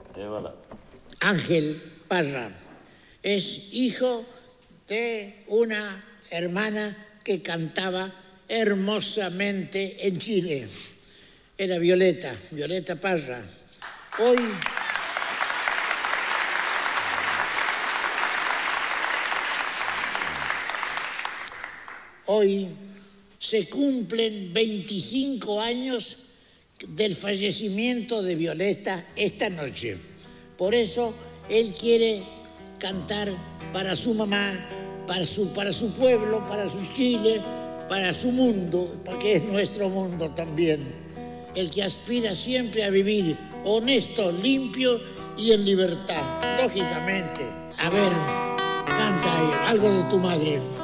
Et voilà. Ángel Parra es hijo de una hermana que cantaba hermosamente en Chile. Era Violeta Parra. Hoy se cumplen 25 años del fallecimiento de Violeta esta noche. Por eso él quiere cantar para su mamá, para su pueblo, para su Chile, para su mundo, porque es nuestro mundo también. El que aspira siempre a vivir honesto, limpio y en libertad, lógicamente. A ver, canta algo de tu madre.